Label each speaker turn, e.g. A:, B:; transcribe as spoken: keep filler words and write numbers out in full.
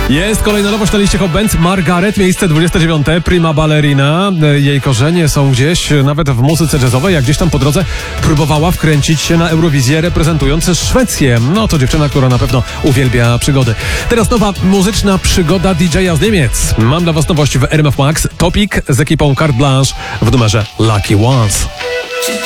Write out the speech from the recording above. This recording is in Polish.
A: Jest kolejna nowość na liście Hot Band. Margaret, miejsce dwudzieste dziewiąte. Prima Ballerina. Jej korzenie są gdzieś nawet w muzyce jazzowej, jak gdzieś tam po drodze próbowała wkręcić się na Eurowizję, reprezentując Szwecję. No to dziewczyna, która na pewno uwielbia przygody. Teraz nowa muzyczna przygoda D J a z Niemiec. Mam dla was nowość w R M F Max. Topic z ekipą Carte Blanche w numerze Lucky Ones.